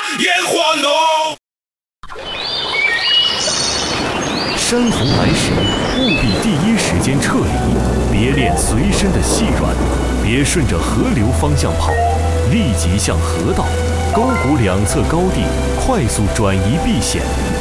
烟火浓。 山洪来时，务必第一时间撤离，别练随身的细软，别顺着河流方向跑，立即向河道、沟谷两侧高地快速转移避险。